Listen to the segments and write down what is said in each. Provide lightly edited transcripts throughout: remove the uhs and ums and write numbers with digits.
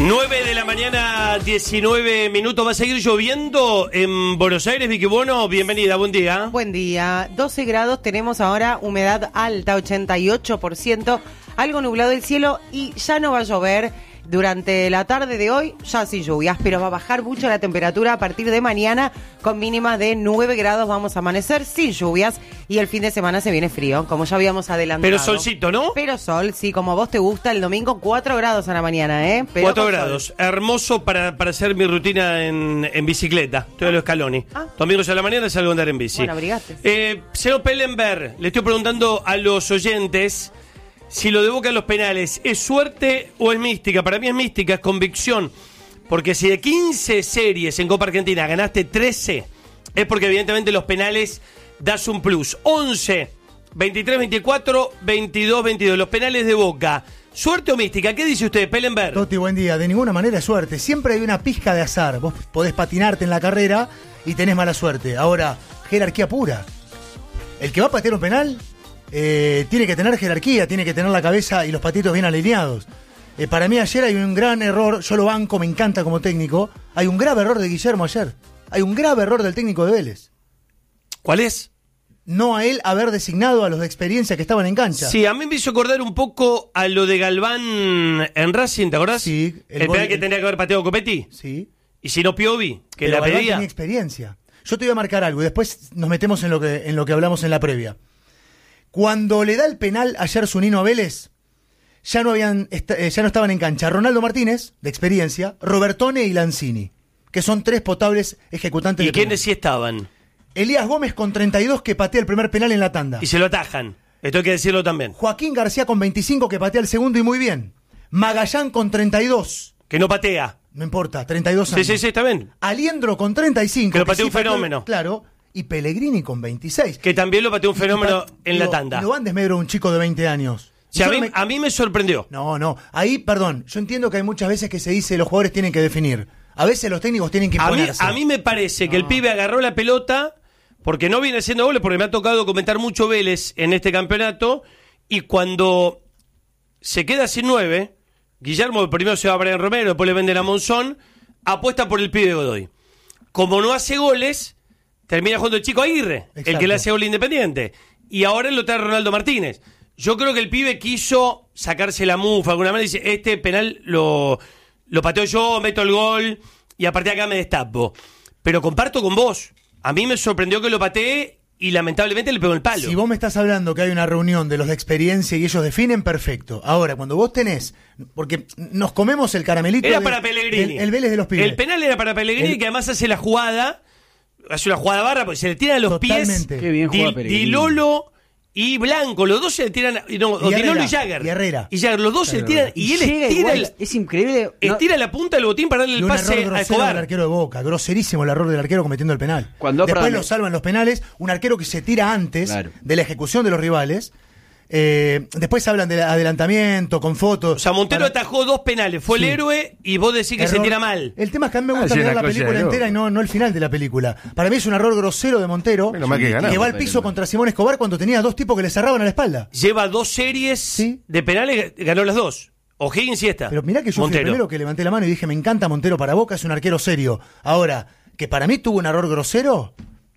9 de la mañana, 19 minutos. ¿Va a seguir lloviendo en Buenos Aires, Vicky Bono? Bienvenida, buen día. Buen día. 12 grados, tenemos ahora humedad alta, 88%, algo nublado el cielo y ya no va a llover. Durante la tarde de hoy, ya sin lluvias, pero va a bajar mucho la temperatura a partir de mañana, con mínimas de 9 grados. Vamos a amanecer sin lluvias y el fin de semana se viene frío, como ya habíamos adelantado. Pero solcito, ¿no? Pero sol, sí, como a vos te gusta. El domingo 4 grados a la mañana, ¿eh? Pero 4 grados, sol. Hermoso para hacer mi rutina en bicicleta. Estoy a los Scaloni. Domingos a la mañana salgo a andar en bici. Bueno, abrigate. Señor Pellenberg, le estoy preguntando a los oyentes si lo de Boca en los penales es suerte o es mística. Para mí es mística, es convicción. Porque si de 15 series en Copa Argentina ganaste 13, es porque evidentemente los penales das un plus. 11, 23-24, 22-22. Los penales de Boca. ¿Suerte o mística? ¿Qué dice usted, Pellenberg? Toti, buen día. De ninguna manera es suerte. Siempre hay una pizca de azar. Vos podés patinarte en la carrera y tenés mala suerte. Ahora, jerarquía pura. El que va a patear un penal tiene que tener jerarquía, tiene que tener la cabeza y los patitos bien alineados. Para mí ayer hay un gran error, yo lo banco, me encanta como técnico. Hay un grave error de Guillermo ayer. Hay un grave error del técnico de Vélez. ¿Cuál es? No a él haber designado a los de experiencia que estaban en cancha. Sí, a mí me hizo acordar un poco a lo de Galván en Racing, ¿te acordás? Sí. El penal que tenía que haber pateado Copetti. Sí. Y si no Piovi, que pero la Galván pedía. tenía experiencia. Yo te voy a marcar algo y después nos metemos en lo que hablamos en la previa. Cuando le da el penal ayer Zunino a Vélez, ya no estaban en cancha Ronaldo Martínez, de experiencia, Robertone y Lanzini, que son tres potables ejecutantes. ¿Y de quiénes sí estaban? Elías Gómez con 32 que patea el primer penal en la tanda. Y se lo atajan. Esto hay que decirlo también. Joaquín García con 25 que patea el segundo y muy bien. Magallán con 32. Que no patea. No importa, 32 años. Sí, está bien. Aliendro con 35. Que lo patea sí un fenómeno. Claro. Y Pellegrini con 26. Que también lo pateó un fenómeno en la tanda. No van desmedro un chico de 20 años. Sí, a mí me sorprendió. No. Ahí, perdón, yo entiendo que hay muchas veces que se dice los jugadores tienen que definir. A veces los técnicos tienen que imponerse. A mí me parece que el pibe agarró la pelota porque no viene haciendo goles, porque me ha tocado comentar mucho Vélez en este campeonato, y cuando se queda sin 9, Guillermo primero se va a Brian Romero, después le venden a Monzón, apuesta por el pibe Godoy. Como no hace goles, termina jugando el chico Aguirre, exacto, el que le hace gol Independiente. Y ahora lo trae Ronaldo Martínez. Yo creo que el pibe quiso sacarse la mufa alguna manera, dice, este penal lo pateo yo, meto el gol, y a partir de acá me destapo. Pero comparto con vos. A mí me sorprendió que lo pateé y lamentablemente le pegó el palo. Si vos me estás hablando que hay una reunión de los de experiencia y ellos definen, perfecto. Ahora, cuando vos tenés, porque nos comemos el caramelito. Era para Pellegrini. El Vélez de los pibes. El penal era para Pellegrini, que además hace la jugada, hace una jugada barra, porque se le tiran a los totalmente. pies. Qué bien juega Pellegrini. Di Lolo y Blanco, los dos se le tiran, no, Di Lolo y Jagger. Y Herrera. Y Jagger, los dos se le tiran, y él estira, es increíble. Estira la punta del botín para darle el pase a Escobar. Del arquero de Boca, groserísimo el error del arquero cometiendo el penal. Después lo salvan los penales, un arquero que se tira antes de la ejecución de los rivales. Después hablan de adelantamiento, con fotos. O sea, Montero atajó 2 penales, fue el héroe y vos decís que se tira mal. El tema es que a mí me gusta mirar la película entera y no el final de la película. Para mí es un error grosero de Montero, que va al piso contra Simón Escobar cuando tenía 2 tipos que le cerraban a la espalda. Lleva 2 series de penales, ganó las 2. O'Higgins y esta. Pero mirá que yo fui el primero que levanté la mano y dije, me encanta Montero para Boca, es un arquero serio. Ahora, que para mí tuvo un error grosero.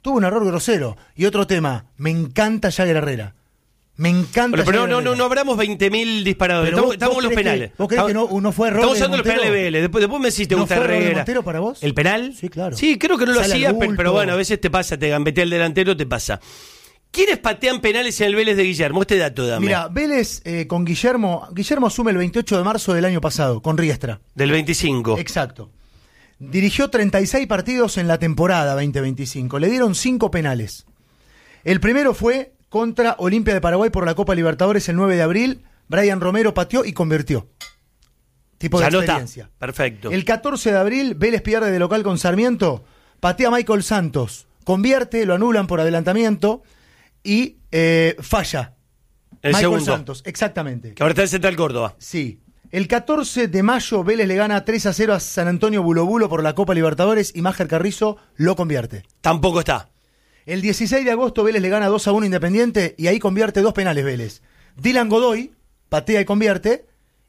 Y otro tema, me encanta Jagger Herrera. Me encanta. Pero no abramos 20.000 disparadores. Estamos en los penales. ¿Vos creés que no fue error? Estamos usando los penales de Vélez. Después me decís, te gusta Herrera. ¿No fue Montero para vos? ¿El penal? Sí, claro. Sí, creo que no lo hacía, pero bueno, a veces te pasa, te gambetea el delantero, te pasa. ¿Quiénes patean penales en el Vélez de Guillermo? Este dato dame. Mira, Vélez con Guillermo asume el 28 de marzo del año pasado, con Riestra. Del 25. Exacto. Dirigió 36 partidos en la temporada 2025. Le dieron 5 penales. El primero fue contra Olimpia de Paraguay por la Copa Libertadores el 9 de abril. Brian Romero pateó y convirtió. Tipo de experiencia. Perfecto. El 14 de abril, Vélez pierde de local con Sarmiento. Patea Michael Santos. Convierte, lo anulan por adelantamiento y falla. El Michael segundo. Santos, exactamente. Que ahora está en Central Córdoba. Sí. El 14 de mayo, Vélez le gana 3-0 a San Antonio Bulo por la Copa Libertadores y Máger Carrizo lo convierte. Tampoco está. El 16 de agosto, Vélez le gana 2-1 Independiente y ahí convierte 2 penales Vélez. Dylan Godoy patea y convierte.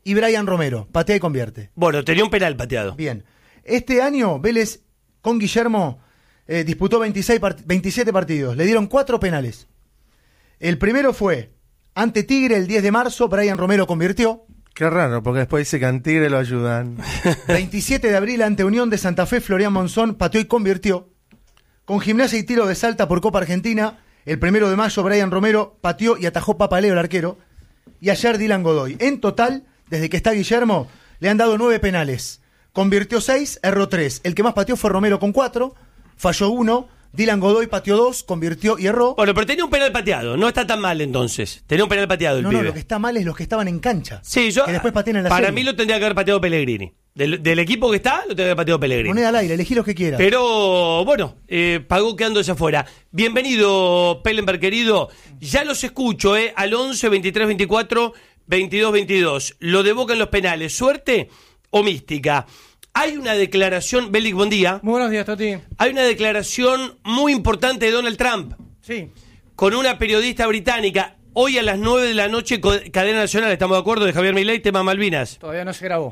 y Brian Romero, patea y convierte. Bueno, tenía un penal pateado. Bien. Este año Vélez con Guillermo disputó 27 partidos. Le dieron 4 penales. El primero fue ante Tigre el 10 de marzo. Brian Romero convirtió. Qué raro, porque después dice que en Tigre lo ayudan. 27 de abril ante Unión de Santa Fe. Florian Monzón pateó y convirtió. Con Gimnasia y Tiro de Salta por Copa Argentina. El 1 de mayo Brian Romero pateó y atajó Papaleo, el arquero. Y ayer Dylan Godoy. En total, desde que está Guillermo, le han dado 9 penales. Convirtió 6, erró 3. El que más pateó fue Romero con 4, falló 1. Dylan Godoy pateó 2, convirtió y erró. Bueno, pero tenía un penal pateado. No está tan mal entonces. Tenía un penal pateado el pibe. No, lo que está mal es los que estaban en cancha. Sí, yo. Que después patean en la Para serie. mí lo tendría que haber pateado Pellegrini. Del equipo que está, lo tendría que haber pateado Pellegrini. Moneda al aire, elegí los que quieras. Pero bueno, pagó quedándose afuera. Bienvenido, Pellenberg, querido. Ya los escucho, al 11 23 24 22 22. Lo de Boca en los penales. ¿Suerte o mística? Hay una declaración, Belic, buen día. Muy buenos días, Toti. Hay una declaración muy importante de Donald Trump. Sí. Con una periodista británica. Hoy a las 9 de la noche, cadena nacional, ¿estamos de acuerdo? De Javier Milei, tema Malvinas. Todavía no se grabó.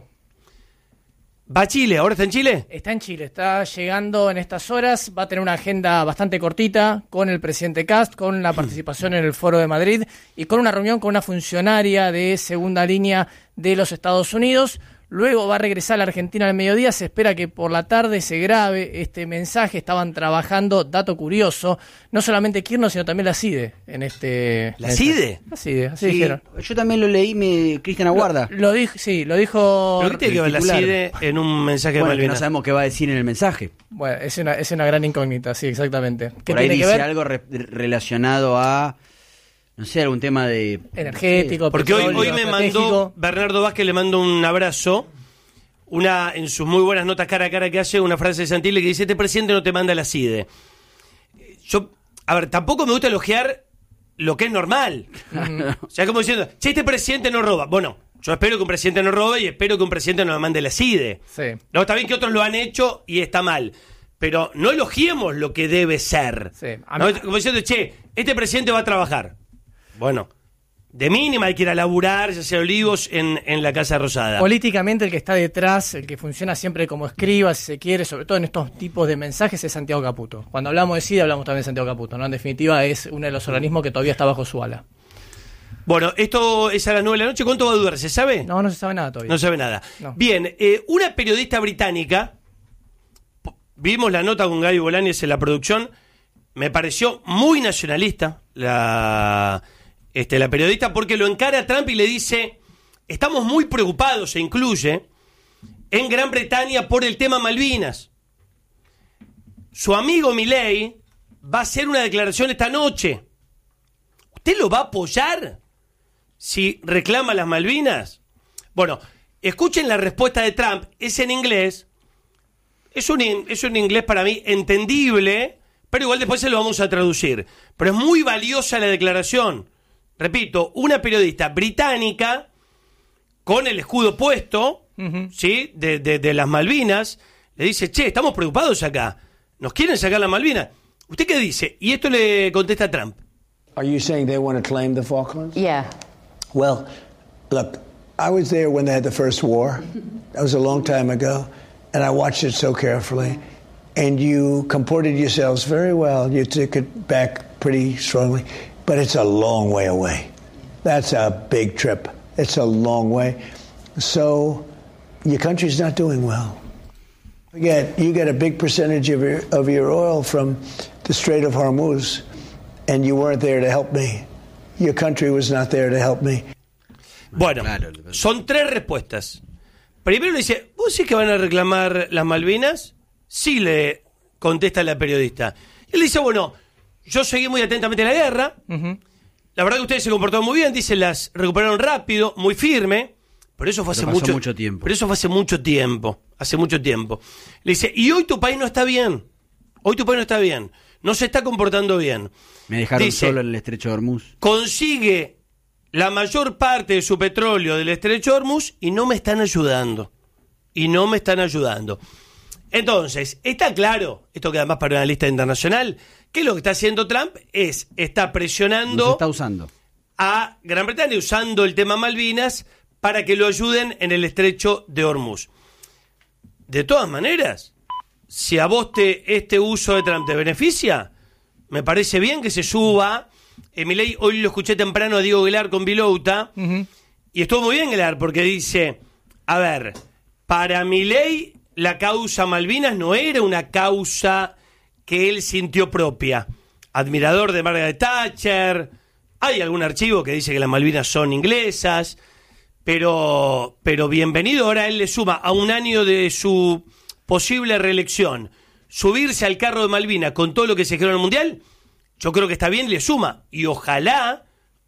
¿Va a Chile? ¿Ahora está en Chile? Está en Chile, está llegando en estas horas. Va a tener una agenda bastante cortita con el presidente Kast, con la participación en el Foro de Madrid y con una reunión con una funcionaria de segunda línea de los Estados Unidos. Luego va a regresar a la Argentina al mediodía. Se espera que por la tarde se grabe este mensaje. Estaban trabajando, dato curioso, no solamente Kirchner, sino también la CIDE en este. ¿La CIDE? La CIDE, así Sí, dijeron. yo también lo leí, Cristian Aguarda. Lo dijo, sí, lo dijo. ¿Pero qué tiene que ver la titular. CIDE en un mensaje de Bueno, que Malvinas? no sabemos qué va a decir en el mensaje. Bueno, es una gran incógnita, sí, exactamente. ¿Qué Por ahí tiene que dice ver? algo relacionado a, no sé, algún tema de... Energético, Porque hoy petróleo, me mandó, estratégico. Bernardo Vázquez le mando un abrazo, en sus muy buenas notas cara a cara que hace, una frase de Santilli que dice: este presidente no te manda la CIDE. Yo, a ver, tampoco me gusta elogiar lo que es normal. O sea, como diciendo, che, este presidente no roba. Bueno, yo espero que un presidente no robe y espero que un presidente no me mande la CIDE. Sí. No, está bien que otros lo han hecho y está mal. Pero no elogiemos lo que debe ser. Sí. ¿No? Como diciendo, che, este presidente va a trabajar. Bueno, de mínima hay que ir a laburar, ya sea Olivos, en la Casa Rosada. Políticamente el que está detrás, el que funciona siempre como escriba, si se quiere, sobre todo en estos tipos de mensajes, es Santiago Caputo. Cuando hablamos de CIDE hablamos también de Santiago Caputo, ¿no? En definitiva es uno de los organismos que todavía está bajo su ala. Bueno, esto es a las 9 de la noche. ¿Cuánto va a durar? ¿Se sabe? No se sabe nada todavía. No se sabe nada. No. Bien, una periodista británica, vimos la nota con Gaby Bolaños en la producción, me pareció muy nacionalista la periodista, porque lo encara a Trump y le dice: estamos muy preocupados, se incluye, en Gran Bretaña por el tema Malvinas. Su amigo Milei va a hacer una declaración esta noche. ¿Usted lo va a apoyar si reclama las Malvinas? Bueno, escuchen la respuesta de Trump, es en inglés, es un inglés para mí entendible, pero igual después se lo vamos a traducir. Pero es muy valiosa la declaración. Repito, una periodista británica con el escudo puesto, ¿sí? de las Malvinas, le dice: che, estamos preocupados acá, nos quieren sacar las Malvinas. ¿Usted qué dice? Y esto le contesta Trump. Are you saying they want to claim the Falklands? Yeah. Well, look, I was there when they had the first war. That was a long time ago, and I watched it so carefully. And you comported yourselves very well. You took it back pretty strongly, but it's a long way away. That's a big trip. It's a long way. So your country's not doing well. You get a big percentage of your oil from the Strait of Hormuz, and you weren't there to help me. Your country was not there to help me. Bueno, son 3 respuestas. Primero le dice: ¿vos sí que van a reclamar las Malvinas? Sí, le contesta la periodista. Y él dice: bueno, yo seguí muy atentamente la guerra. La verdad que ustedes se comportaron muy bien, dice, las recuperaron rápido, muy firme. Pero eso fue hace mucho tiempo. Pero eso fue hace mucho tiempo. Hace mucho tiempo. Le dice: y hoy tu país no está bien. Hoy tu país no está bien. No se está comportando bien. Me dejaron Dice, solo en el estrecho de Hormuz. Consigue la mayor parte de su petróleo del estrecho de Hormuz y no me están ayudando. Entonces, está claro, esto queda más para una lista internacional, que lo que está haciendo Trump está presionando Nos está usando. a Gran Bretaña, usando el tema Malvinas para que lo ayuden en el estrecho de Hormuz. De todas maneras, si a vos este uso de Trump te beneficia, me parece bien que se suba. Milei, hoy lo escuché temprano a Diego Aguilar con Vilouta, y estuvo muy bien Aguilar, porque dice, a ver, para Milei la causa Malvinas no era una causa que él sintió propia. Admirador de Margaret Thatcher, hay algún archivo que dice que las Malvinas son inglesas, pero bienvenido. Ahora él le suma a un año de su posible reelección subirse al carro de Malvinas con todo lo que se creó en el Mundial. Yo creo que está bien, le suma. Y ojalá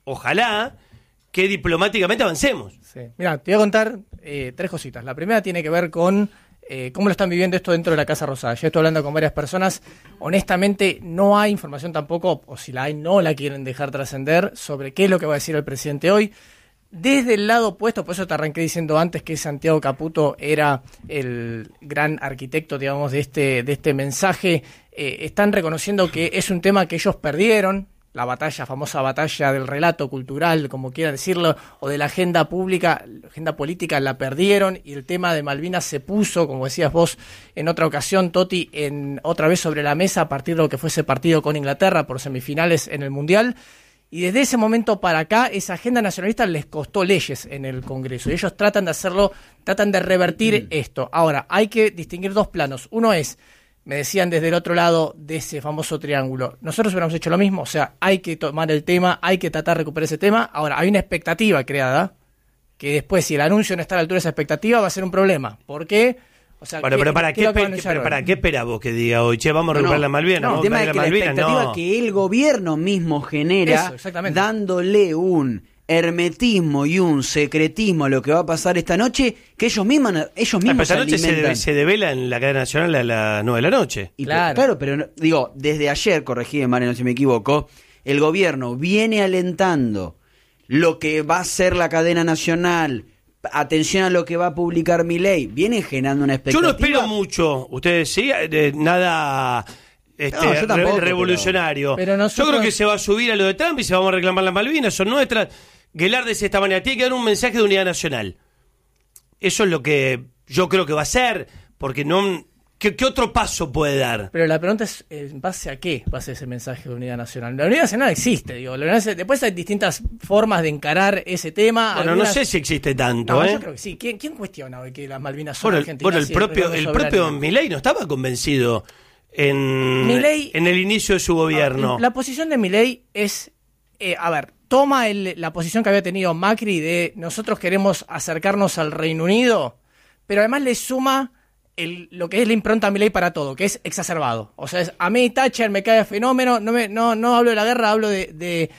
que diplomáticamente avancemos. Sí. Mira, te voy a contar 3 cositas. La primera tiene que ver con cómo lo están viviendo esto dentro de la Casa Rosada. Yo estoy hablando con varias personas. Honestamente, no hay información tampoco, o si la hay, no la quieren dejar trascender, sobre qué es lo que va a decir el presidente hoy. Desde el lado opuesto, por eso te arranqué diciendo antes que Santiago Caputo era el gran arquitecto, digamos, de este mensaje, están reconociendo que es un tema que ellos perdieron, la famosa batalla del relato cultural, como quieran decirlo, o de la agenda política la perdieron, y el tema de Malvinas se puso, como decías vos en otra ocasión, Toti, otra vez sobre la mesa a partir de lo que fue ese partido con Inglaterra por semifinales en el Mundial. Y desde ese momento para acá, esa agenda nacionalista les costó leyes en el Congreso. Y ellos tratan de hacerlo, tratan de revertir esto. Ahora, hay que distinguir 2 planos. Uno es, me decían desde el otro lado de ese famoso triángulo, nosotros hubiéramos hecho lo mismo. O sea, hay que tomar el tema, hay que tratar de recuperar ese tema. Ahora, hay una expectativa creada, que después, si el anuncio no está a la altura de esa expectativa, va a ser un problema. ¿Por qué? O sea, bueno, pero ¿para qué esperás vos que diga hoy? Che, vamos a recuperar la Malvinas. No, el tema es que la expectativa que el gobierno mismo genera, dándole un hermetismo y un secretismo a lo que va a pasar esta noche, que ellos mismos esta noche se devela en la cadena nacional a las 9 de la noche. Y claro, pero digo, desde ayer, corregí, Mariano, si me equivoco, el gobierno viene alentando lo que va a ser la cadena nacional. Atención a lo que va a publicar Milei, viene generando una expectativa. Yo no espero mucho, ustedes sí, nada yo tampoco, revolucionario. Pero nosotros... Yo creo que se va a subir a lo de Trump y se vamos a reclamar las Malvinas, son nuestras. Aguilar dice esta manera, tiene que dar un mensaje de unidad nacional. Eso es lo que yo creo que va a hacer, porque no... ¿Qué otro paso puede dar? Pero la pregunta es, ¿en base a qué va a ser ese mensaje de unidad nacional? La unidad nacional existe, digo. Después hay distintas formas de encarar ese tema. Bueno, no sé si existe tanto, Yo creo que sí. ¿Quién cuestiona hoy que las Malvinas son argentinas? Bueno, el propio Milei no estaba convencido en el inicio de su gobierno. La posición de Milei es, toma la posición que había tenido Macri de nosotros queremos acercarnos al Reino Unido, pero además le suma lo que es la impronta Milei para todo, que es exacerbado. O sea, a mí Thatcher me cae fenómeno, no hablo de la guerra, hablo de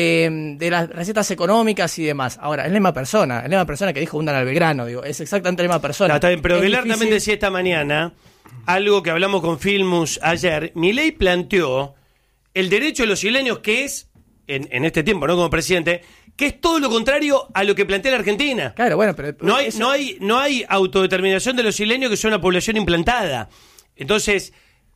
las recetas económicas y demás. Ahora, es la misma persona que dijo Hundan al Belgrano, digo, es exactamente la misma persona. Está bien, pero Aguilar también decía esta mañana, algo que hablamos con Filmus ayer, Milei planteó el derecho de los isleños, que es, en este tiempo, no como presidente, que es todo lo contrario a lo que plantea la Argentina. Claro, bueno, pero no hay autodeterminación de los isleños, que son una población implantada. Entonces,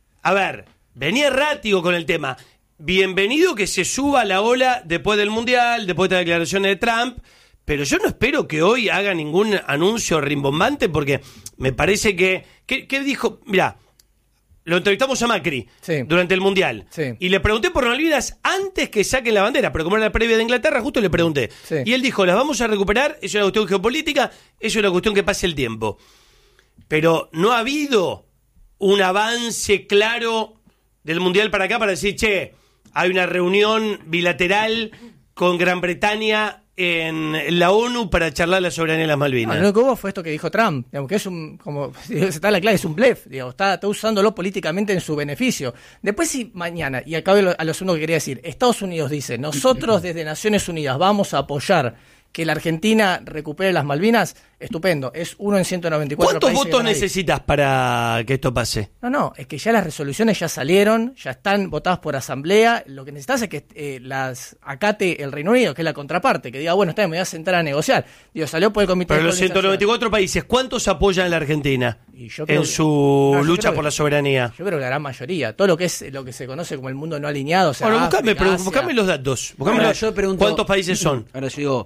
venía errático con el tema. Bienvenido que se suba a la ola después del Mundial, después de las declaraciones de Trump, pero yo no espero que hoy haga ningún anuncio rimbombante, porque me parece que dijo, mirá, lo entrevistamos a Macri durante el Mundial y le pregunté por Malvinas antes que saquen la bandera, pero como era la previa de Inglaterra, justo le pregunté. Y él dijo, las vamos a recuperar, eso es una cuestión geopolítica, eso es una cuestión que pase el tiempo. Pero no ha habido un avance claro del Mundial para acá para decir, che, hay una reunión bilateral con Gran Bretaña en la ONU para charlar la soberanía de las Malvinas. Lo que hubo fue esto que dijo Trump, digamos, que es está la clave, es un blef, digamos, está usándolo políticamente en su beneficio. Después, si mañana, y acabo a lo segundo que quería decir, Estados Unidos dice, nosotros desde Naciones Unidas vamos a apoyar que la Argentina recupere las Malvinas, estupendo, es 1 en 194 países. ¿Cuántos votos necesitas para que esto pase? No, es que ya las resoluciones ya salieron, ya están votadas por asamblea, lo que necesitas es que las acate el Reino Unido, que es la contraparte, que diga, bueno, me voy a sentar a negociar. Salió por el comité. Pero los 194 países, ¿cuántos apoyan a la Argentina en su lucha por la soberanía? Yo creo que la gran mayoría, todo lo que se conoce como el mundo no alineado. O sea, bueno, buscame los datos. Ahora, yo pregunto, ¿cuántos países son? Ahora yo digo,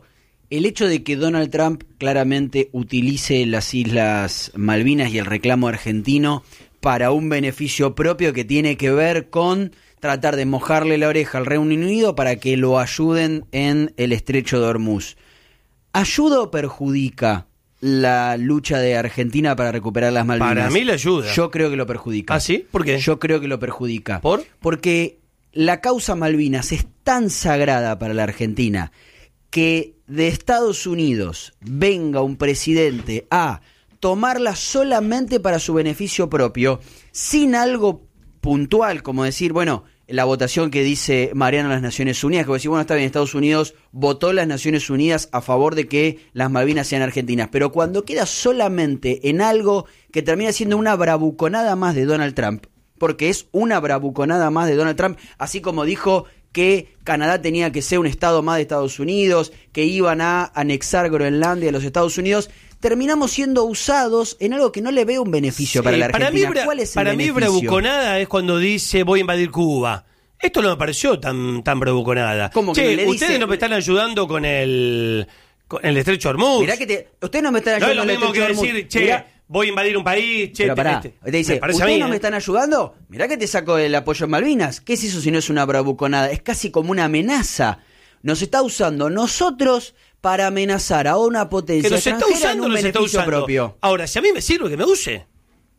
El hecho de que Donald Trump claramente utilice las Islas Malvinas y el reclamo argentino para un beneficio propio que tiene que ver con tratar de mojarle la oreja al Reino Unido para que lo ayuden en el estrecho de Hormuz, ¿ayuda o perjudica la lucha de Argentina para recuperar las Malvinas? Para mí le ayuda. Yo creo que lo perjudica. ¿Ah, sí? ¿Por qué? Yo creo que lo perjudica. ¿Por? Porque la causa Malvinas es tan sagrada para la Argentina que de Estados Unidos venga un presidente a tomarla solamente para su beneficio propio, sin algo puntual, como decir, bueno, la votación que dice Mariano en las Naciones Unidas, que va a decir, bueno, está bien, Estados Unidos votó las Naciones Unidas a favor de que las Malvinas sean argentinas, pero cuando queda solamente en algo que termina siendo una bravuconada más de Donald Trump, porque es una bravuconada más de Donald Trump, así como dijo que Canadá tenía que ser un estado más de Estados Unidos, que iban a anexar Groenlandia a los Estados Unidos, terminamos siendo usados en algo que no le veo un beneficio para la Argentina. ¿Cuál es el para mí beneficio? bravuconada es cuando dice voy a invadir Cuba. Esto no me pareció tan bravuconada. ¿Cómo que le ustedes dice? no me están ayudando con el estrecho de Hormuz. Mirá que ustedes no me están No es ayudando. lo en el mismo que estrecho de decir, Hormuz. che, Mirá, voy a invadir un país, che, pero pará, te dice, me parece a ¿ustedes mí, no me están ayudando? Mirá que te saco el apoyo en Malvinas. ¿Qué es eso si no es una bravuconada? Es casi como una amenaza. Nos está usando nosotros para amenazar a una potencia que nos está extranjera en usando, un nos está beneficio usando. propio. Ahora, si a mí me sirve, que me use.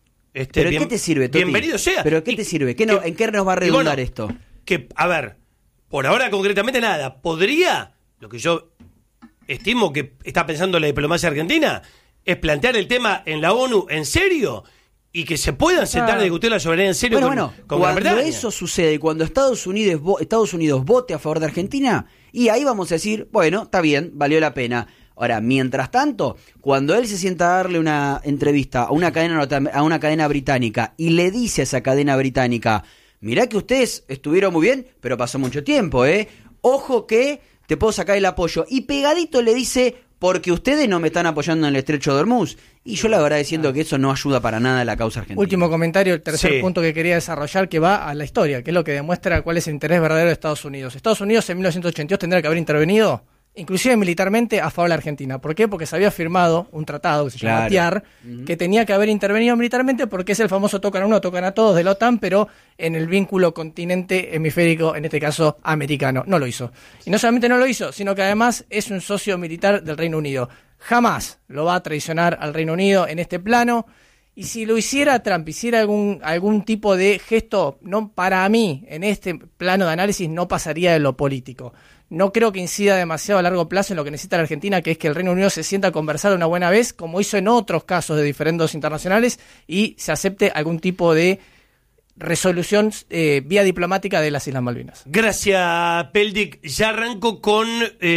¿Pero qué te sirve, Toti? Bienvenido sea. ¿Pero qué te sirve? ¿En qué nos va a redundar esto? Que, a ver, por ahora concretamente nada. ¿Podría, lo que yo estimo que está pensando la diplomacia argentina, es plantear el tema en la ONU en serio y que se puedan sentar a discutir la soberanía en serio con Gran cuando Bretaña? eso sucede y cuando Estados Unidos vote a favor de Argentina, y ahí vamos a decir, bueno, está bien, valió la pena. Ahora, mientras tanto, cuando él se sienta a darle una entrevista a una cadena británica y le dice a esa cadena británica, mirá que ustedes estuvieron muy bien, pero pasó mucho tiempo, ojo que te puedo sacar el apoyo, y pegadito le dice, porque ustedes no me están apoyando en el estrecho de Hormuz. Y yo la verdad siento que eso no ayuda para nada a la causa argentina. Último comentario, el tercer Sí. punto que quería desarrollar, que va a la historia, que es lo que demuestra cuál es el interés verdadero de Estados Unidos. Estados Unidos en 1982 tendría que haber intervenido, inclusive militarmente, a favor de la Argentina. ¿Por qué? Porque se había firmado un tratado que se llama TIAR, que tenía que haber intervenido militarmente porque es el famoso tocan a uno, tocan a todos de la OTAN, pero en el vínculo continente hemisférico, en este caso americano. No lo hizo. Y no solamente no lo hizo, sino que además es un socio militar del Reino Unido. Jamás lo va a traicionar al Reino Unido en este plano. Y si lo hiciera Trump, hiciera algún tipo de gesto, no, para mí, en este plano de análisis, no pasaría de lo político. No creo que incida demasiado a largo plazo en lo que necesita la Argentina, que es que el Reino Unido se sienta a conversar una buena vez, como hizo en otros casos de diferendos internacionales, y se acepte algún tipo de resolución vía diplomática de las Islas Malvinas. Gracias, Peldic. Ya arranco con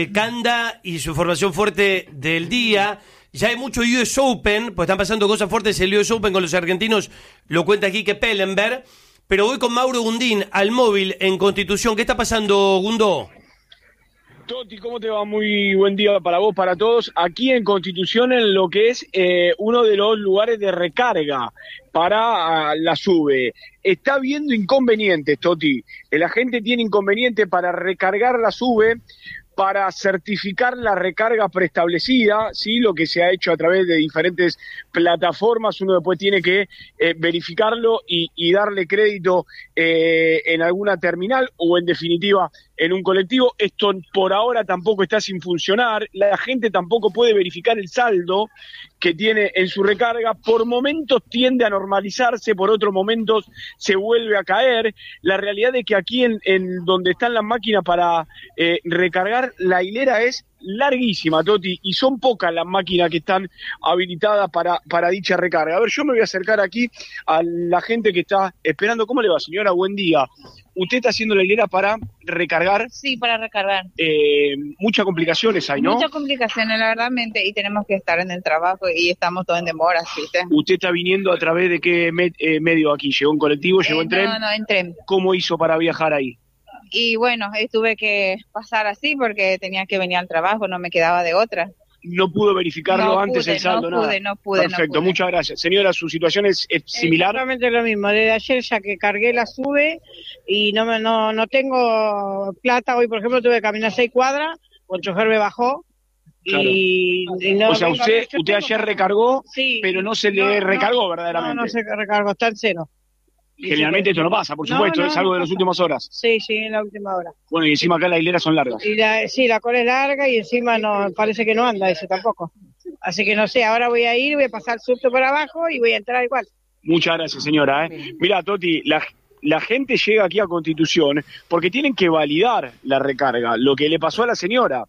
Canda y su información fuerte del día. Ya hay mucho US Open, pues están pasando cosas fuertes en el US Open con los argentinos, lo cuenta Quique Pellenberg. Pero voy con Mauro Gundín al móvil en Constitución. ¿Qué está pasando, Gundo? Toti, ¿cómo te va? Muy buen día para vos, para todos. Aquí en Constitución, en lo que es uno de los lugares de recarga para la SUBE. Está habiendo inconvenientes, Toti. La gente tiene inconveniente para recargar la SUBE, para certificar la recarga preestablecida, ¿sí? Lo que se ha hecho a través de diferentes plataformas, uno después tiene que verificarlo y darle crédito en alguna terminal o en definitiva en un colectivo. Esto por ahora tampoco está sin funcionar, la gente tampoco puede verificar el saldo que tiene en su recarga, por momentos tiende a normalizarse, por otros momentos se vuelve a caer. La realidad es que aquí en donde están las máquinas para recargar, la hilera es larguísima, Toti, y son pocas las máquinas que están habilitadas para dicha recarga. A ver, yo me voy a acercar aquí a la gente que está esperando. ¿Cómo le va, señora? Buen día. ¿Usted está haciendo la hilera para recargar? Sí, para recargar. Muchas complicaciones hay, ¿no? Muchas complicaciones, la verdad, y tenemos que estar en el trabajo y estamos todos en demoras, ¿viste? ¿Usted está viniendo a través de qué medio aquí? ¿Llegó en colectivo? ¿Llegó en tren? No, en tren. ¿Cómo hizo para viajar ahí? Y bueno, tuve que pasar así porque tenía que venir al trabajo, no me quedaba de otra. No pudo verificarlo No antes pude, el saldo, no nada. pude. Perfecto, muchas gracias. Señora, ¿su situación es similar? Exactamente lo mismo. Desde ayer ya que cargué la SUBE y no tengo plata. Hoy, por ejemplo, tuve que caminar 6 cuadras, el chofer me bajó Claro. Y no, O sea, vengo, usted yo tengo- ayer recargó, Sí, pero no se le recargó verdaderamente. No se recargó, está en cero. Generalmente esto no pasa, por No, supuesto, no, es algo no de las pasa. últimas horas. Sí, en la última hora. Bueno, y encima acá las hileras son largas. Y la cola es larga y encima no parece que no anda ese tampoco. Así que no sé, ahora voy a ir, voy a pasar el subte por abajo y voy a entrar igual. Muchas gracias, señora. Mira, Toti, la gente llega aquí a Constitución porque tienen que validar la recarga. Lo que le pasó a la señora,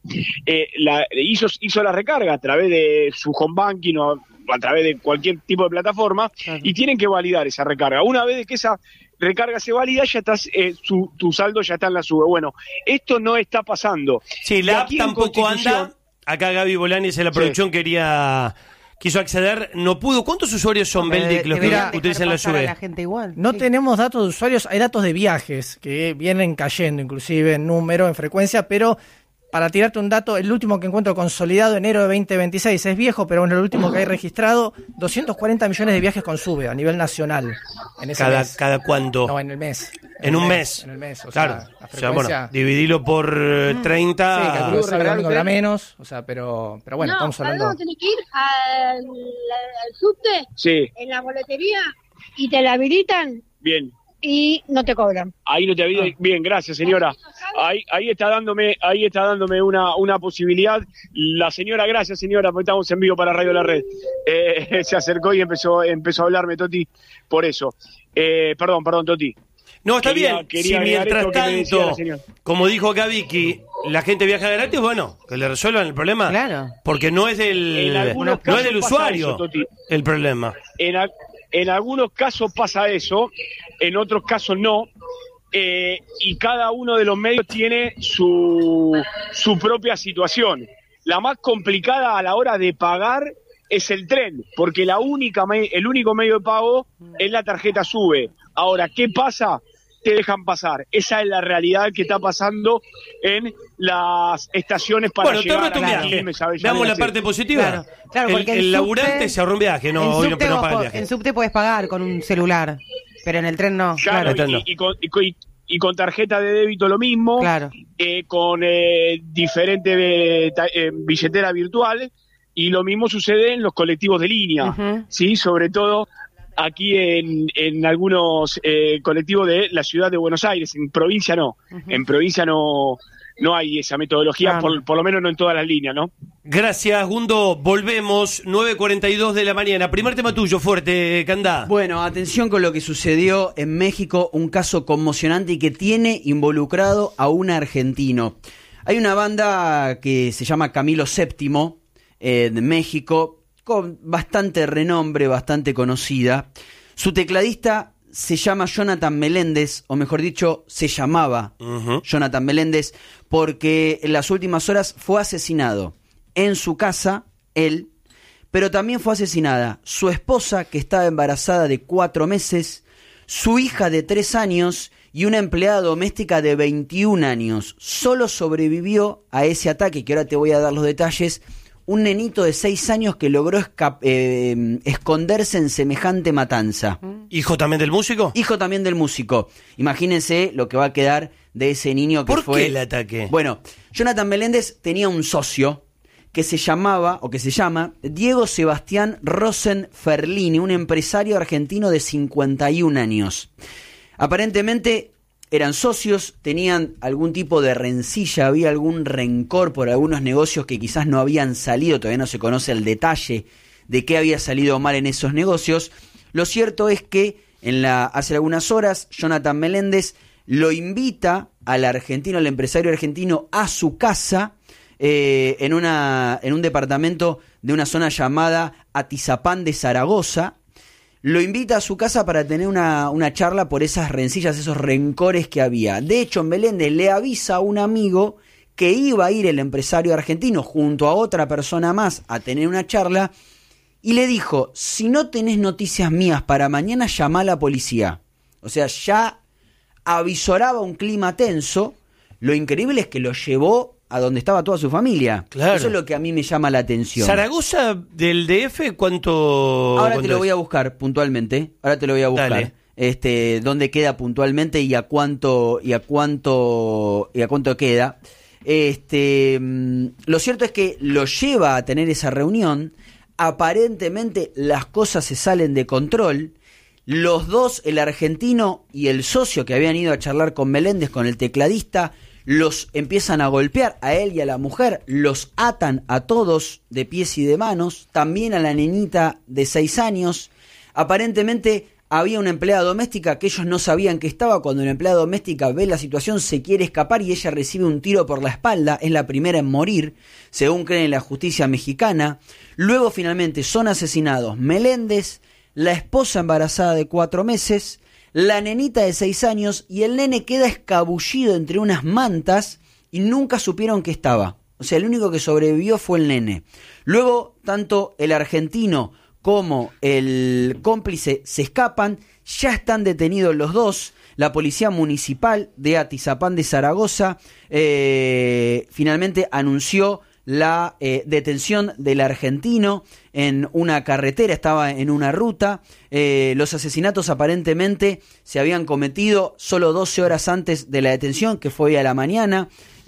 hizo la recarga a través de su home banking o a través de cualquier tipo de plataforma, y tienen que validar esa recarga. Una vez que esa recarga se valida, ya estás, tu saldo ya está en la sube. Bueno, esto no está pasando. Sí, Y la app aquí en tampoco Constitución- anda. Acá Gaby Bolaños en la producción quiso acceder, no pudo. ¿Cuántos usuarios son, Beldic, los que dejar utilizan la pasar a SUBE? la gente igual. No Sí. tenemos datos de usuarios, hay datos de viajes que vienen cayendo, inclusive en número, en frecuencia, pero para tirarte un dato, el último que encuentro consolidado, enero de 2026, es viejo, pero bueno, el último que hay registrado, 240 millones de viajes con SUBE a nivel nacional. En ese mes. ¿Cada cuánto? No, en el mes. En un mes. En el mes, Claro. sea, la O sea, bueno, frecuencia... dividilo por 30. Sí, calculo que sábado y domingo habrá menos, o sea, pero bueno, estamos hablando... No, tenés que ir al subte, Sí, en la boletería, y te la habilitan bien. y no te cobran. Ahí no te había... Bien, gracias, señora. Ahí está dándome una posibilidad. La señora, gracias, señora, porque estamos en vivo para Radio La Red. Se acercó y empezó a hablarme, Toti, por eso. Perdón, Toti. No, está Quería bien. Si agregar mientras esto que me decía la tanto, señora. como dijo acá Vicky, la gente viaja gratis, bueno, que le resuelvan el problema. Claro. Porque no es En del, algunos no es casos del pasa usuario eso, Toti. el problema. En algunos casos pasa eso, en otros casos no, y cada uno de los medios tiene su propia situación. La más complicada a la hora de pagar es el tren, porque el único medio de pago es la tarjeta SUBE. Ahora, ¿qué pasa? Te dejan pasar. Esa es la realidad que está pasando en las estaciones para Bueno, te llegar ahorra tu a viaje. Quilmes, Avellaneda, Veamos la etcétera. parte positiva. Claro, porque el en laburante subte- se ahorra un viaje, no, en hoy no, subte pero no vos paga el po- viaje. en subte puedes pagar con un celular, pero en el tren no. Claro, Claro. y con tarjeta de débito lo mismo, Claro. con diferentes billeteras virtuales, y lo mismo sucede en los colectivos de línea, Ujú. ¿sí? Sobre todo aquí en algunos colectivos de la ciudad de Buenos Aires. En provincia no, en provincia no hay esa metodología, Claro. por lo menos no en todas las líneas, ¿no? Gracias, Gundo. Volvemos, 9:42 de la mañana. Primer tema tuyo, fuerte, Candá. Bueno, atención con lo que sucedió en México, un caso conmocionante y que tiene involucrado a un argentino. Hay una banda que se llama Camilo VII de México, con bastante renombre, bastante conocida. Su tecladista se llama Jonathan Meléndez, o mejor dicho, se llamaba Jonathan Meléndez, porque en las últimas horas fue asesinado en su casa, él, pero también fue asesinada su esposa, que estaba embarazada de 4 meses, su hija de 3 años y una empleada doméstica de 21 años. Solo sobrevivió a ese ataque, que ahora te voy a dar los detalles, un nenito de 6 años que logró esconderse en semejante matanza. ¿Hijo también del músico? Hijo también del músico. Imagínense lo que va a quedar de ese niño que ¿Por fue... qué el ataque? Bueno, Jonathan Meléndez tenía un socio que se llamaba, o que se llama, Diego Sebastián Rosenferlini, un empresario argentino de 51 años. Aparentemente eran socios, tenían algún tipo de rencilla, había algún rencor por algunos negocios que quizás no habían salido, todavía no se conoce el detalle de qué había salido mal en esos negocios. Lo cierto es que hace algunas horas Jonathan Meléndez lo invita al argentino, al empresario argentino, a su casa en un departamento de una zona llamada Atizapán de Zaragoza. Lo invita a su casa para tener una charla por esas rencillas, esos rencores que había. De hecho, Meléndez le avisa a un amigo que iba a ir el empresario argentino junto a otra persona más a tener una charla, y le dijo: si no tenés noticias mías para mañana, llama a la policía. O sea, ya avisoraba un clima tenso. Lo increíble es que lo llevó a donde estaba toda su familia. Claro. Eso es lo que a mí me llama la atención. ¿Zaragoza del DF cuánto? Ahora te cuánto lo es? voy a buscar puntualmente. Ahora te lo voy a buscar. Dale. Dónde queda puntualmente y a cuánto queda. Lo cierto es que lo lleva a tener esa reunión. Aparentemente las cosas se salen de control. Los dos, el argentino y el socio que habían ido a charlar con Meléndez, con el tecladista, los empiezan a golpear a él y a la mujer, los atan a todos de pies y de manos, también a la nenita de 6 años. Aparentemente había una empleada doméstica que ellos no sabían que estaba. Cuando la empleada doméstica ve la situación, se quiere escapar y ella recibe un tiro por la espalda. Es la primera en morir, según cree la justicia mexicana. Luego finalmente son asesinados Meléndez, la esposa embarazada de 4 meses, la nenita de 6 años, y el nene queda escabullido entre unas mantas y nunca supieron que estaba. O sea, el único que sobrevivió fue el nene. Luego, tanto el argentino como el cómplice se escapan, ya están detenidos los dos. La policía municipal de Atizapán de Zaragoza finalmente anunció la detención del argentino en una carretera, estaba en una ruta. Los asesinatos aparentemente se habían cometido solo 12 horas antes de la detención, que fue hoy a la mañana.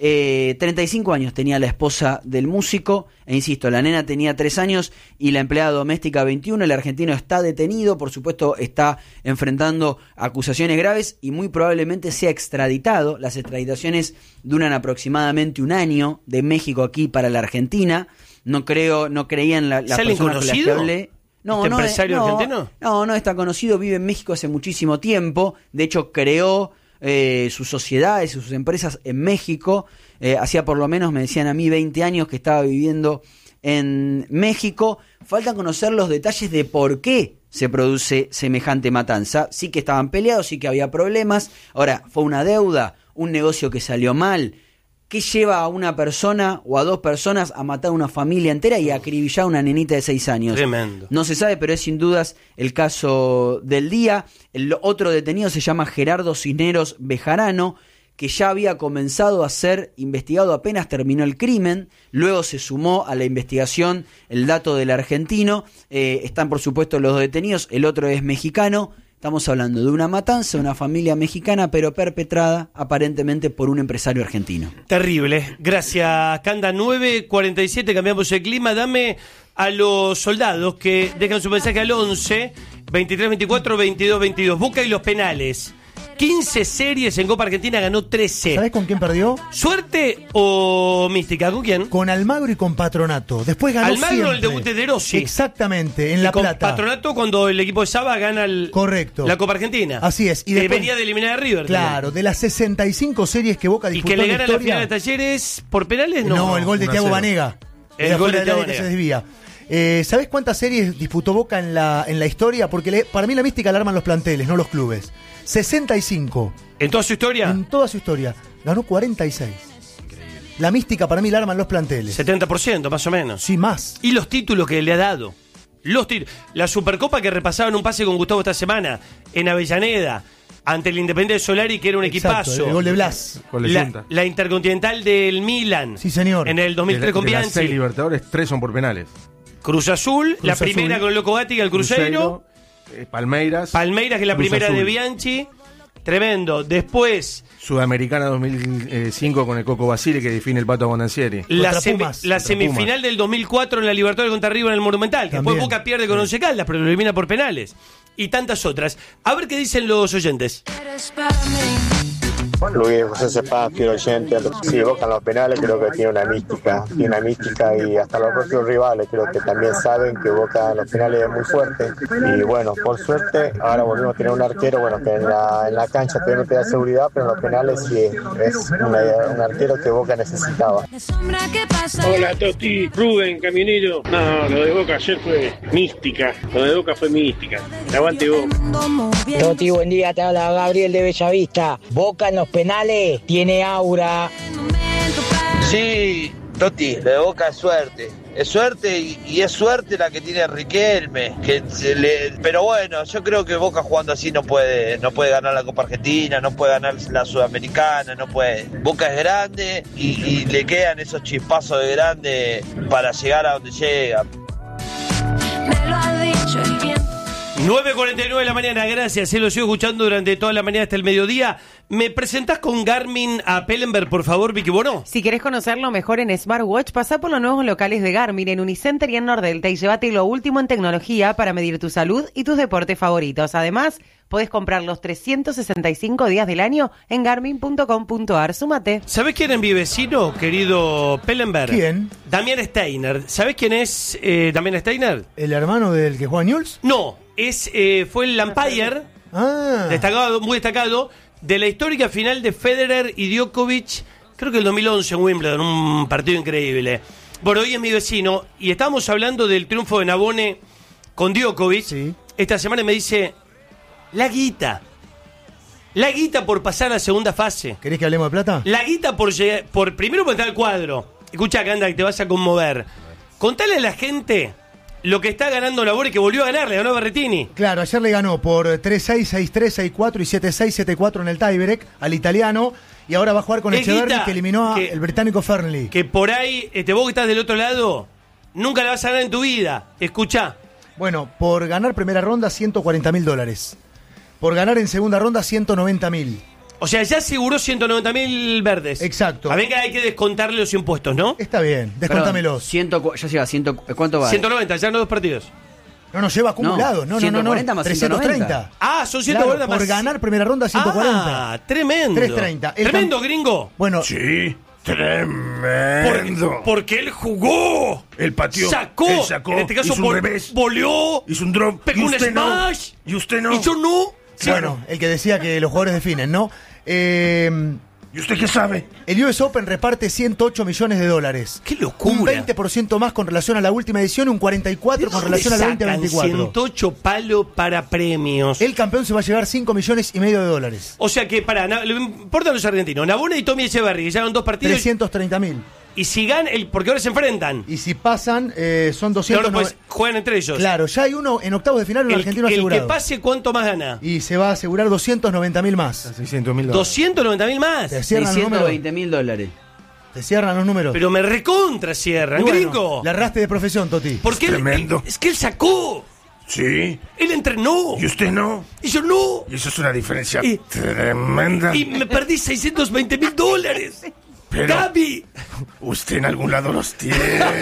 35 años tenía la esposa del músico, e insisto, la nena tenía 3 años y la empleada doméstica 21. El argentino está detenido, por supuesto está enfrentando acusaciones graves y muy probablemente sea extraditado. Las extraditaciones duran aproximadamente 1 año de México aquí para la Argentina. No creían las personas con las que hablé. ¿Este empresario argentino? No está conocido, vive en México hace muchísimo tiempo. De hecho, creó sus sociedades, sus empresas en México. Hacía por lo menos, me decían a mí, 20 años que estaba viviendo en México. Falta conocer los detalles de por qué se produce semejante matanza. Sí que estaban peleados, sí que había problemas. Ahora, fue una deuda, un negocio que salió mal. ¿Qué lleva a una persona o a 2 personas a matar a una familia entera y a acribillar a una nenita de 6 años? Tremendo. No se sabe, pero es sin dudas el caso del día. El otro detenido se llama Gerardo Cisneros Bejarano, que ya había comenzado a ser investigado apenas terminó el crimen. Luego se sumó a la investigación el dato del argentino. Están, por supuesto, los 2 detenidos. El otro es mexicano. Estamos hablando de una matanza, una familia mexicana, pero perpetrada aparentemente por un empresario argentino. Terrible. Gracias, Canda. 9:47, cambiamos el clima. Dame a los soldados que dejan su mensaje al 11 23 24 22 22. Boca y los penales. 15 series en Copa Argentina, ganó 13. ¿Sabés con quién perdió? ¿Suerte o mística? ¿Con quién? Con Almagro y con Patronato. Después ganó Almagro, siempre. el debut de Rossi. Exactamente, en La Plata. Patronato cuando el equipo de Saba gana Correcto. La Copa Argentina. Así es. Y después, venía de eliminar a River. Claro, de las 65 series que Boca disputó y que le gana en la la final de Talleres por penales, ¿no? No, el gol de Thiago Banega. El gol de Thiago que Banega. se desvía. ¿Sabés cuántas series disputó Boca en la historia? Porque para mí la mística la arman los planteles, no los clubes. 65. ¿En toda su historia? En toda su historia. Ganó 46. La mística para mí la arman los planteles. 70% más o menos. Sí, más. Y los títulos que le ha dado. La Supercopa que repasaba en un pase con Gustavo esta semana, en Avellaneda, ante el Independiente de Solari, que era un equipazo. El gol de Blas. La Intercontinental del Milan. Sí, señor. En el 2003 con Bianchi. Las 6 Libertadores, 3 son por penales. Cruz Azul, la primera con el Loco Gatti, el Cruzeiro. Palmeiras, que es la primera de Bianchi. Tremendo. Después Sudamericana 2005 con el Coco Basile, que define el Pato Bondancieri. La semifinal del 2004 en la Libertadores contra River en el Monumental. Que después Boca pierde con Once Caldas, pero lo elimina por penales. Y tantas otras. A ver qué dicen los oyentes. Luis José Cepaz, fiel oyente. Sí, Boca en los penales creo que tiene una mística y hasta los propios rivales creo que también saben que Boca en los penales es muy fuerte. Y bueno, por suerte ahora volvimos a tener un arquero, que en la cancha todavía no te da seguridad, pero en los penales sí es un arquero que Boca necesitaba. Hola Toti, Rubén, Camionero. No, lo de Boca ayer fue mística. Aguante Boca. Toti, buen día, te habla Gabriel de Bellavista. Boca en los penales tiene aura. Sí, Toti, lo de Boca es suerte. Es suerte y es suerte la que tiene Riquelme. Pero bueno, yo creo que Boca jugando así no puede ganar la Copa Argentina, no puede ganar la Sudamericana, no puede. Boca es grande y le quedan esos chispazos de grande para llegar a donde llega. 9:49 de la mañana, gracias. Se lo sigo escuchando durante toda la mañana hasta el mediodía. ¿Me presentás con Garmin a Pellenberg, por favor, Vicky Bono? Si querés conocerlo mejor en Smartwatch, pasá por los nuevos locales de Garmin en Unicenter y en Nordelta y llévate lo último en tecnología para medir tu salud y tus deportes favoritos. Además, podés comprar los 365 días del año en garmin.com.ar. Súmate. ¿Sabés quién es mi vecino, querido Pellenberg? ¿Quién? Damián Steiner. ¿Sabés quién es Damián Steiner? ¿El hermano del que juega Newell's? No, fue el umpire, destacado, muy destacado, de la histórica final de Federer y Djokovic, creo que el 2011 en Wimbledon, un partido increíble. Bueno, hoy es mi vecino y estábamos hablando del triunfo de Nabone con Djokovic. Sí. Esta semana me dice, la guita por pasar a la segunda fase. ¿Querés que hablemos de plata? La guita por primero por entrar al cuadro. Escucha, Canda, que te vas a conmover. Contale a la gente lo que está ganando Nabone, que volvió a ganar, le ganó a Berrettini. Claro, ayer le ganó por 3-6, 6-3, 6-4 y 7-6, 7-4 en el tiebreak al italiano. Y ahora va a jugar con Echeverri, que eliminó al británico Fernley. Que por ahí, vos que estás del otro lado, nunca la vas a ganar en tu vida. Escuchá. Bueno, por ganar primera ronda, $140.000. Por ganar en segunda ronda, $190.000. O sea, ya aseguró 190.000 verdes. Exacto. A ver que hay que descontarle los impuestos, ¿no? Está bien, descontámelos. Ya lleva 100, ¿cuánto va? 190, ya no 2 partidos. No, lleva acumulado. No, 140 más 330. Ah, son 140 claro, más. por ganar primera ronda, 140. Ah, tremendo. 330. Tremendo, gringo. Bueno, Sí, tremendo. Porque él jugó. Él pateó. Sacó. Él sacó. En este caso, hizo un revés. voleó. Hizo un drop. Pegó y un usted smash. no. Y usted no. Y yo no. bueno, el que decía que los jugadores definen, ¿no? ¿Y usted qué sabe? El US Open reparte $108 millones. ¡Qué locura! Un 20% más con relación a la última edición y un 44% con relación a la 2024. 108 palos para premios. El campeón se va a llevar $5,5 millones. O sea que, le importan los argentinos. Nabone y Tommy Echeverri, que llevan 2 partidos. 330.000. Y si ganan, porque ahora se enfrentan. Y si pasan, son 200. Pues juegan entre ellos. Claro, ya hay uno en octavos de final, un argentino asegurado. El que pase, ¿cuánto más gana? Y se va a asegurar $290.000 más. $600.000. ¿290.000 más? Te cierran los números. $120.000. Te cierran los números. Pero me recontra cierran, Bueno, gringo. la arraste de profesión, Toti. Porque tremendo. Es que él sacó. Sí. Él entrenó. ¿Y usted no? Y yo no. Y eso es una diferencia tremenda. Y me perdí $620.000. Pero ¡Gaby! usted en algún lado los tiene.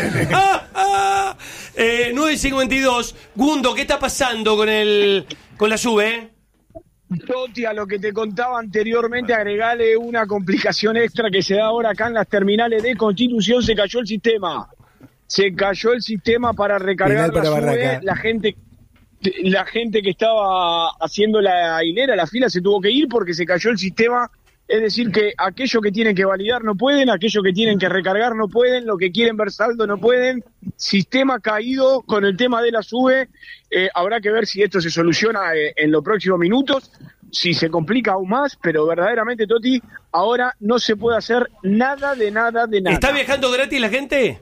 9:52. Gundo, ¿qué está pasando con la Juve? Toti, a lo que te contaba anteriormente, agregale una complicación extra que se da ahora acá en las terminales de Constitución. Se cayó el sistema. Se cayó el sistema para recargar Final para la Juve. Barraca. La gente que estaba haciendo la hilera, la fila, se tuvo que ir porque se cayó el sistema. Es decir, que aquellos que tienen que validar no pueden, aquellos que tienen que recargar no pueden, los que quieren ver saldo no pueden. Sistema caído con el tema de la SUBE. Habrá que ver si esto se soluciona en los próximos minutos, si se complica aún más, pero verdaderamente, Toti, ahora no se puede hacer nada de nada. ¿Está viajando gratis la gente?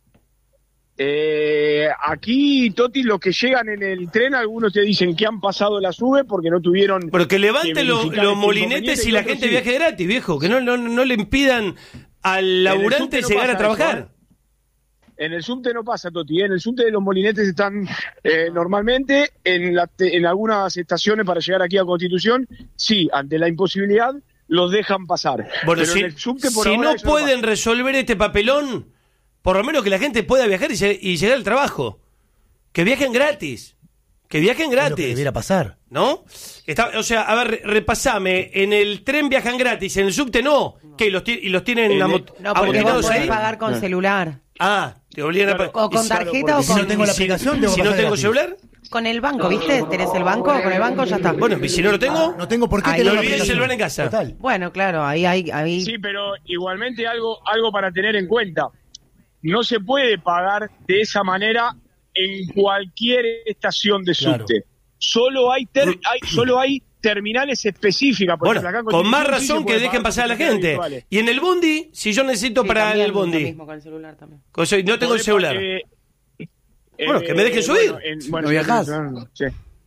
Aquí, Toti, los que llegan en el tren, algunos te dicen que han pasado la SUBE porque no tuvieron. Pero que levanten los verificar molinetes y la gente viaje gratis, viejo. Que no le impidan al laburante no llegar pasa a trabajar. eso, En el subte no pasa, Toti. En el subte los molinetes están normalmente en algunas estaciones para llegar aquí a Constitución. Sí, ante la imposibilidad los dejan pasar. Bueno, pero en el subte por si ahora no eso pueden resolver este papelón, por lo menos que la gente pueda viajar y llegar al trabajo. Que viajen gratis. Que viajen gratis. Es lo que debiera pasar. ¿No? O sea, a ver, repasame. En el tren viajan gratis, en el subte no. ¿Qué? ¿Los tienen No, porque vos amotinados podés ahí? pagar con celular. Ah, te obligan a pagar. O con tarjeta o Si no tengo la aplicación, tengo que Si no pasar tengo gratis. celular, con el banco, ¿viste? ¿Tenés el banco? Con el banco ya está. bueno, y si no lo tengo, No tengo por qué Ahí tener no la olvides el aplicación. celular en casa. Total. Bueno, claro, ahí. Sí, pero igualmente algo para tener en cuenta. No se puede pagar de esa manera en cualquier estación de subte. Solo hay terminales específicas. Por Bueno, ejemplo, acá en con más Constitución sí se razón puede que dejen pagar pasar a la con gente. virtuales. Y en el bondi, si yo necesito Sí, para también el lo bondi, mismo con el celular también. no tengo el celular. Bueno, que me dejen subir. ¿No viajás? Sí.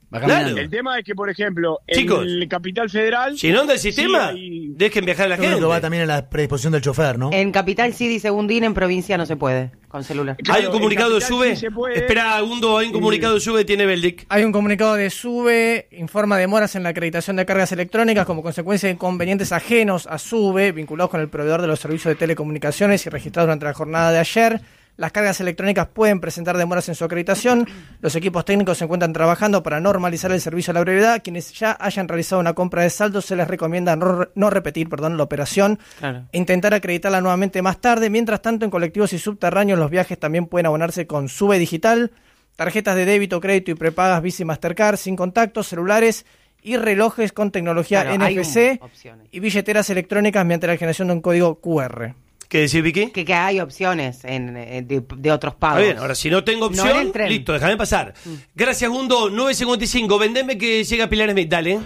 Claro. El tema es que, por ejemplo, Chicos, en Capital Federal... Si no anda el sistema, dejen viajar a la gente. Creo que va también en la predisposición del chofer, ¿no? En Capital sí dice Gundín, en provincia no se puede con celular. ¿Hay un comunicado de SUBE? Espera, Gundo, hay un comunicado de SUBE, tiene Beldic. Hay un comunicado de SUBE, informa demoras en la acreditación de cargas electrónicas como consecuencia de inconvenientes ajenos a SUBE, vinculados con el proveedor de los servicios de telecomunicaciones y registrados durante la jornada de ayer. Las cargas electrónicas pueden presentar demoras en su acreditación. Los equipos técnicos se encuentran trabajando para normalizar el servicio a la brevedad. Quienes ya hayan realizado una compra de saldo se les recomienda no repetir la operación. Claro. E intentar acreditarla nuevamente más tarde. Mientras tanto, en colectivos y subterráneos los viajes también pueden abonarse con SUBE Digital, tarjetas de débito, crédito y prepagas Visa y Mastercard, sin contactos, celulares y relojes con tecnología NFC y billeteras electrónicas mediante la generación de un código QR. ¿Qué decís, Vicky? Que hay opciones de otros pagos. Está bien, ahora si no tengo opción, No en el tren. listo, déjame pasar. Gracias, Gundo. 9.55, vendeme que llega Pilar Smith, dale.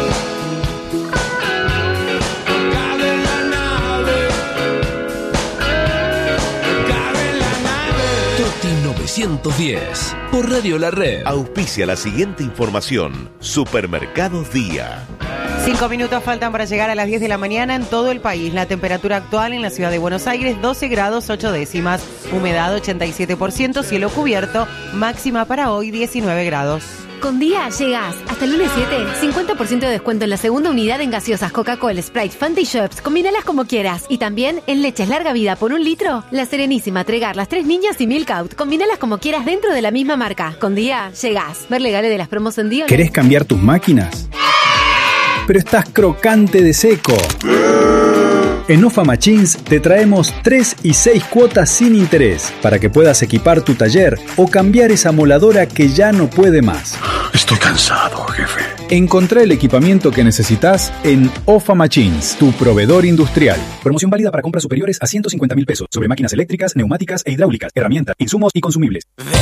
Toti 910 por Radio La Red. Auspicia la siguiente información. Supermercados Día. 5 minutos faltan para llegar a las 10 de la mañana en todo el país. La temperatura actual en la ciudad de Buenos Aires, 12 grados 8 décimas. Humedad 87%, cielo cubierto. Máxima para hoy, 19 grados. Con Día llegás hasta el lunes 7, 50% de descuento en la segunda unidad en gaseosas Coca-Cola, Sprite, Fanta y Schweppes. Combínalas como quieras. Y también en leches larga vida por 1 litro. La Serenísima, Tregar, Las Tres Niñas y Milk Out. Combínalas como quieras dentro de la misma marca. Con Día llegás. Ver legales de las promos en Día. ¿Querés cambiar tus máquinas? Pero estás crocante de seco. En OFA Machines te traemos 3 y 6 cuotas sin interés para que puedas equipar tu taller o cambiar esa moladora que ya no puede más. Estoy cansado, jefe. Encontrá el equipamiento que necesitas en OFA Machines, tu proveedor industrial. Promoción válida para compras superiores a 150.000 pesos sobre máquinas eléctricas, neumáticas e hidráulicas, herramientas, insumos y consumibles.